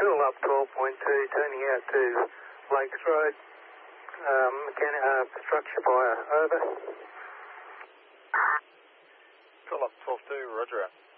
Cool up 12.2, turning out to Lakes Road, structure fire, over. Cool up 12.2, roger out.